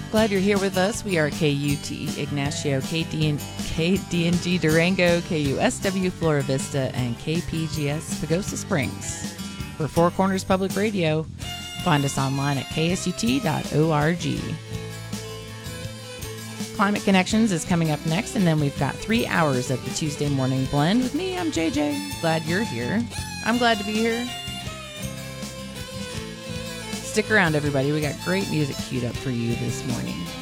Glad you're here with us. We are KUT Ignacio, KDNG Durango, KUSW Flora Vista, and KPGS Pagosa Springs. For Four Corners Public Radio, find us online at ksut.org. Climate Connections is coming up next, and then we've got 3 hours of the Tuesday Morning Blend. With me, I'm JJ. Glad you're here. I'm glad to be here. Stick around, everybody. We got great music queued up for you this morning.